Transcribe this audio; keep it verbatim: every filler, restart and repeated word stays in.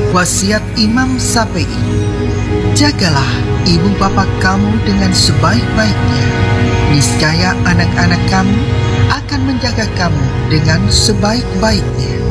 Wasiat Imam Syafi'i. Jagalah ibu bapa kamu dengan sebaik-baiknya. Niscaya anak-anak kamu akan menjaga kamu dengan sebaik-baiknya.